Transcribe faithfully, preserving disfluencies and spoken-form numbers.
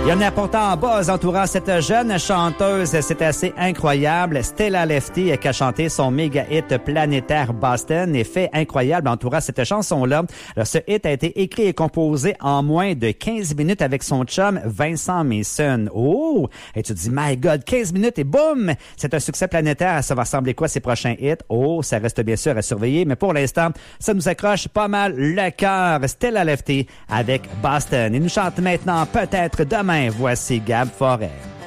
Il y en a pourtant en buzz entourant cette jeune chanteuse. C'est assez incroyable. Stella Lefty qui a chanté son méga hit planétaire Boston. Et fait incroyable entourant cette chanson-là. Alors, ce hit a été écrit et composé en moins de quinze minutes avec son chum Vincent Mason. Oh! Et tu te dis, my God, quinze minutes et boum! C'est un succès planétaire. Ça va ressembler quoi ces prochains hits? Oh, ça reste bien sûr à surveiller. Mais pour l'instant, ça nous accroche pas mal le cœur. Stella Lefty avec Boston. Il nous chante maintenant peut-être demain. Voici Gab Forêt.